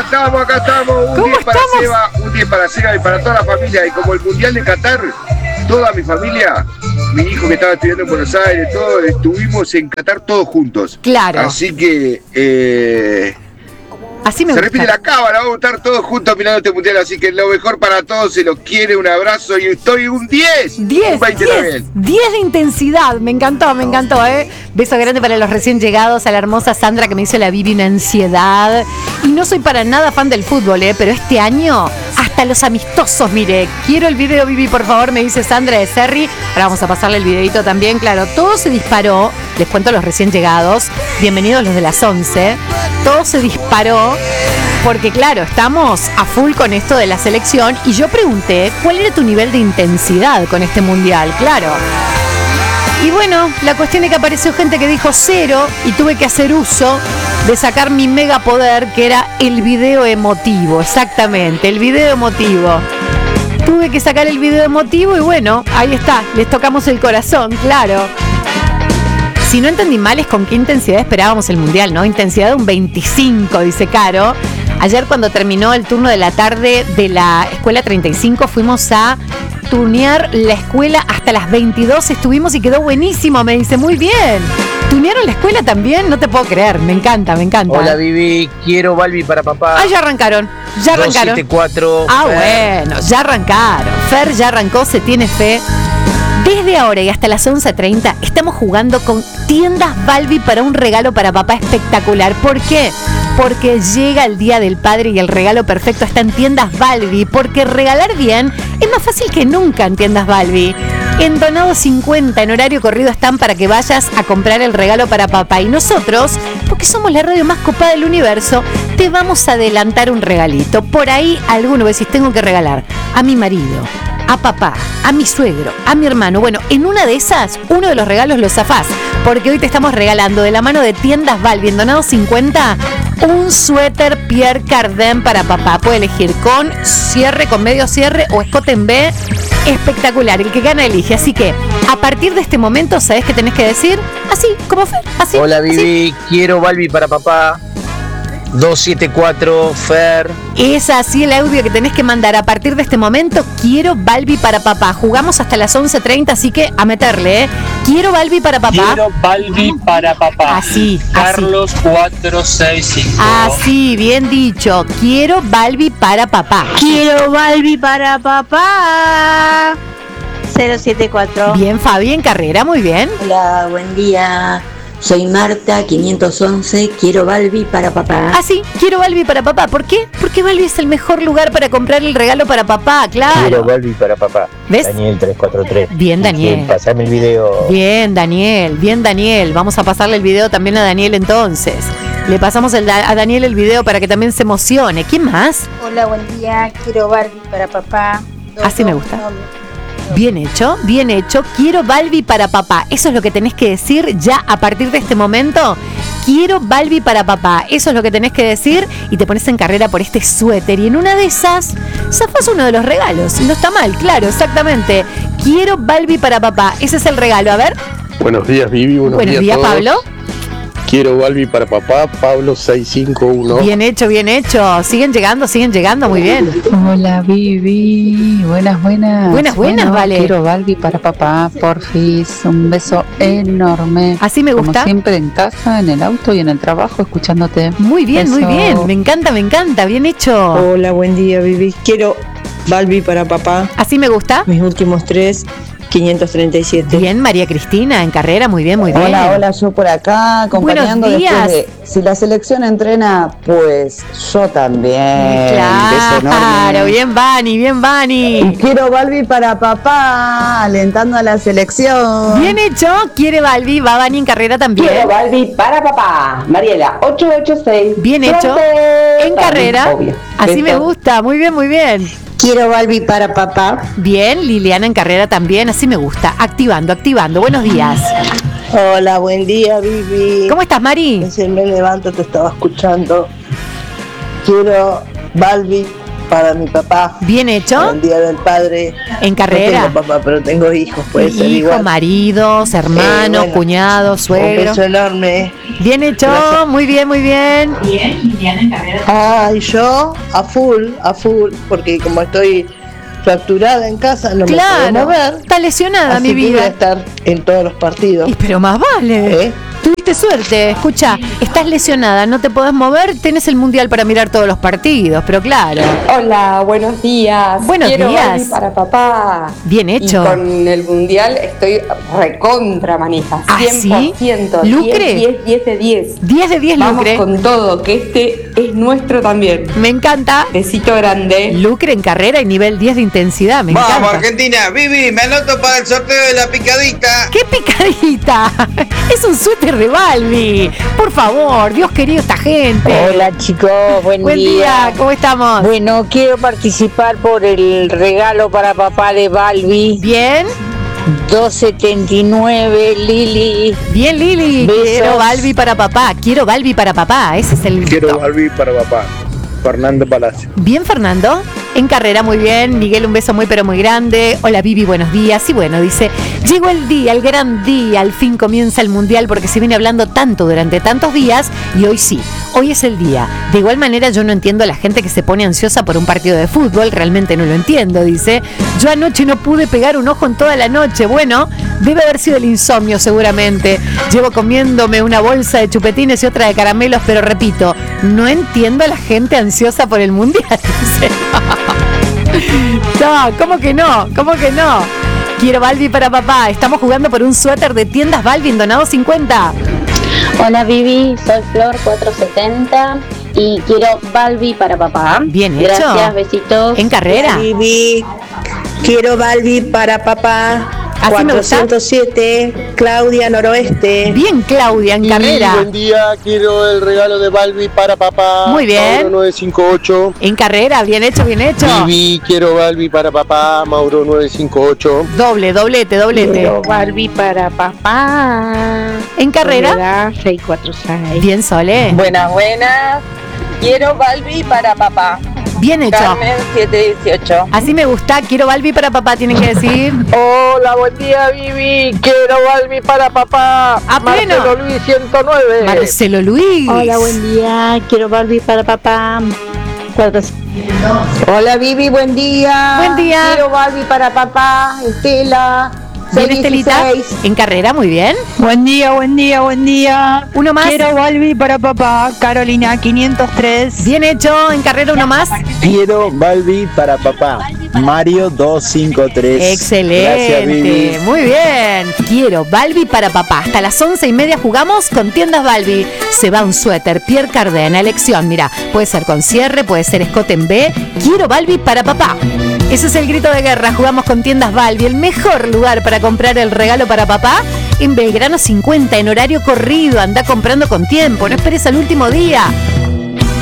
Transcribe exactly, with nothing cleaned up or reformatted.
estamos, acá estamos. Un diez para Seba, un diez para Seba y para toda la familia. Y como el Mundial de Qatar, toda mi familia, mi hijo que estaba estudiando en Buenos Aires, todos estuvimos en Qatar todos juntos. Claro. Así que... Eh, Así me se gusta. repite la cámara, vamos a estar todos juntos mirando este mundial, así que lo mejor para todos, se los quiere, un abrazo y estoy un diez. diez, un veinte diez, también. diez de intensidad, me encantó, me encantó, ¿eh? Beso grande para los recién llegados, a la hermosa Sandra que me dice la Vivi una ansiedad. Y no soy para nada fan del fútbol, ¿eh? Pero este año, hasta los amistosos, mire. Quiero el video, Vivi, por favor, me dice Sandra de Serri. Ahora vamos a pasarle el videito también, claro. Todo se disparó, les cuento a los recién llegados. Bienvenidos los de las once. Todo se disparó. Porque claro, estamos a full con esto de la selección y yo pregunté, ¿cuál era tu nivel de intensidad con este mundial? Claro. Y bueno, la cuestión es que apareció gente que dijo cero y tuve que hacer uso de sacar mi mega poder, que era el video emotivo, exactamente, el video emotivo. Tuve que sacar el video emotivo y bueno, ahí está, les tocamos el corazón, claro. Si no entendí mal es con qué intensidad esperábamos el mundial, ¿no? Intensidad de un veinticinco, dice Caro. Ayer cuando terminó el turno de la tarde de la escuela treinta y cinco fuimos a tunear la escuela hasta las veintidós, estuvimos y quedó buenísimo, me dice, muy bien. ¿Tunearon la escuela también? No te puedo creer, me encanta, me encanta. Hola Vivi, quiero Balbi para papá. Ah, ya arrancaron, ya arrancaron. dos siete cuatro. Ah, Fer. bueno, ya arrancaron. Fer ya arrancó, se tiene fe. Desde ahora y hasta las once treinta estamos jugando con Tiendas Balbi para un regalo para papá espectacular. ¿Por qué? Porque llega el Día del Padre y el regalo perfecto está en Tiendas Balbi. Porque regalar bien es más fácil que nunca en Tiendas Balbi. En Donado cincuenta, en horario corrido, están para que vayas a comprar el regalo para papá. Y nosotros, porque somos la radio más copada del universo, te vamos a adelantar un regalito. Por ahí alguno decís, tengo que regalar a mi marido, a papá, a mi suegro, a mi hermano. Bueno, en una de esas, uno de los regalos lo zafás, porque hoy te estamos regalando de la mano de Tiendas Balbi en Donado cincuenta un suéter Pierre Cardin para papá. Puede elegir con cierre, con medio cierre o escote en B. Espectacular, el que gana elige. Así que a partir de este momento, ¿sabés qué tenés que decir? Así, como Fer, así. Hola Vivi, así. quiero Balbi para papá. dos siete cuatro, Fer. Es así el audio que tenés que mandar a partir de este momento. Quiero Balbi para papá. Jugamos hasta las once treinta, así que a meterle, ¿eh? Quiero Balbi para papá. Quiero Balbi para papá. Así, Carlos cuatro seis cinco. Así, bien dicho. Quiero Balbi para papá. Quiero Balbi para papá. cero siete cuatro. Bien, Fabi, en carrera, muy bien. Hola, buen día. Soy Marta, quinientos once, quiero Balbi para papá. Ah, sí, quiero Balbi para papá. ¿Por qué? Porque Balbi es el mejor lugar para comprar el regalo para papá, claro. Quiero Balbi para papá. ¿Ves? Daniel tres cuatro tres. Bien, Daniel. Sí, pasame el video. Bien, Daniel, bien, Daniel. Vamos a pasarle el video también a Daniel entonces. Le pasamos el, a Daniel el video para que también se emocione. ¿Quién más? Hola, buen día. Quiero Balbi para papá. Así me gusta. Bien hecho, bien hecho. Quiero Balbi para papá. Eso es lo que tenés que decir ya a partir de este momento. Quiero Balbi para papá. Eso es lo que tenés que decir y te pones en carrera por este suéter. Y en una de esas, zafás uno de los regalos. No está mal, claro, exactamente. Quiero Balbi para papá. Ese es el regalo. A ver. Buenos días, Vivi. Buenos, Buenos días, días Pablo. Quiero Balbi para papá, Pablo seis cinco uno. Bien hecho, bien hecho. Siguen llegando, siguen llegando, muy bien. Hola Vivi, buenas, buenas. Buenas, buenas, bueno, vale. Quiero Balbi para papá, porfis, un beso enorme. Así me gusta. Como siempre en casa, en el auto y en el trabajo, escuchándote. Muy bien, Beso. muy bien. Me encanta, me encanta. Bien hecho. Hola, buen día, Vivi. Quiero Balbi para papá. Así me gusta. Mis últimos tres, quinientos treinta y siete. Bien, María Cristina, en carrera, muy bien, muy bien. Hola, hola, yo por acá, acompañando Buenos días. después de, si la selección entrena, pues yo también. Claro, bien Vani, bien Vani. Y quiero Balbi para papá, alentando a la selección. Bien hecho, quiere Balbi, va Vani en carrera también. Quiero Balbi para papá, Mariela, ocho ocho seis. Bien hecho, en carrera. Obvio. Así me gusta, muy bien, muy bien. Quiero Balbi para papá. Bien, Liliana en carrera también, así me gusta. Activando, activando. Buenos días. Hola, buen día, Vivi. ¿Cómo estás, Mari? Recién me levanto, te estaba escuchando. Quiero Balbi para mi papá. Bien hecho. Para el Día del Padre. En Carrera. No tengo papá, pero tengo hijos, puede ser Hijo, igual. maridos, hermanos, Eh, bueno, cuñados, Un suegros. beso enorme. Bien hecho, Gracias. muy bien, muy bien. Ah, y yo a full, a full, porque como estoy fracturada en casa, no me Claro, puedo mover. está lesionada Así mi que voy a vida. estar en todos los partidos. Y pero más vale. ¿Eh? Tuviste suerte, escucha, estás lesionada, no te podés mover, tenés el mundial para mirar todos los partidos, pero claro. Hola, buenos días. Buenos Quiero días. Barbie para papá. Bien hecho. Y con el mundial estoy recontra manija. ¿Ah, cien por ciento. sí? ¿Lucre? diez, diez de diez. diez de diez, Vamos Lucre. con todo, que este es nuestro también. Me encanta. Besito grande. Lucre en carrera y nivel diez de intensidad, me Vamos, encanta. Argentina. Vivi, me anoto para el sorteo de la picadita. ¡Qué picadita! Es un suéter de Balbi. Por favor, Dios querido, esta gente. Hola chicos, buen, Buen día. día. ¿Cómo estamos? Bueno, quiero participar por el regalo para papá de Balbi. Bien. doscientos setenta y nueve, Lili. Bien, Lili. Besos. Quiero Balbi para papá. Quiero Balbi para papá. Ese es el. Quiero Balbi para papá. Fernando Palacio. Bien, Fernando. En carrera, muy bien. Miguel, un beso muy pero muy grande. Hola, Vivi, buenos días. Y bueno, dice, llegó el día, el gran día. Al fin comienza el mundial porque se viene hablando tanto durante tantos días y hoy sí, hoy es el día. De igual manera, yo no entiendo a la gente que se pone ansiosa por un partido de fútbol. Realmente no lo entiendo, dice. Yo anoche no pude pegar un ojo en toda la noche. Bueno, debe haber sido el insomnio seguramente. Llevo comiéndome una bolsa de chupetines y otra de caramelos, pero repito, no entiendo a la gente ansiosa por el mundial. Dice. No, ¿cómo que no? ¿Cómo que no? Quiero Balbi para papá. Estamos jugando por un suéter de tiendas Balbi en Donado cincuenta. Hola Vivi, soy Flor cuatrocientos setenta y quiero Balbi para papá. Bien hecho. Gracias, besitos. En carrera. Vivi, quiero Balbi para papá. Así me gusta. cuatrocientos siete, Claudia Noroeste. Bien, Claudia, en Y carrera. buen día, quiero el regalo de Balbi para papá. Muy bien. Mauro nueve cinco ocho. En carrera, bien hecho, bien hecho. Vivi, quiero Balbi para papá. Mauro nueve cinco ocho. Doble, doblete, doblete. Quiero Barbie para papá. En carrera. Soledad seiscientos cuarenta y seis. Bien, Sole. Buenas, buenas. Quiero Balbi para papá. Bien hecho. Carmen siete dieciocho. Así me gusta. Quiero Balbi para papá, tienen que decir. Hola, buen día, Vivi. Quiero Balbi para papá. A pleno. Marcelo Luis ciento nueve. Marcelo Luis. Hola, buen día. Quiero Barbie para papá. Hola Vivi, buen día. Buen día. Quiero Barbie para papá, Estela. Bien, Estelita. En carrera, muy bien. Buen día, buen día, buen día. Uno más. Quiero Balbi para papá, Carolina quinientos tres. Bien hecho. En carrera, uno más. Quiero Balbi para papá, Mario doscientos cincuenta y tres. Excelente. Gracias, Vivi. Muy bien. Quiero Balbi para papá. Hasta las once y media jugamos con tiendas Balbi. Se va un suéter Pierre Cardin. Elección, mira, puede ser con cierre, puede ser escote en B. Quiero Balbi para papá. Ese es el grito de guerra. Jugamos con tiendas Balbi, el mejor lugar para comprar el regalo para papá. En Belgrano cincuenta, en horario corrido. Anda comprando con tiempo, no esperes al último día.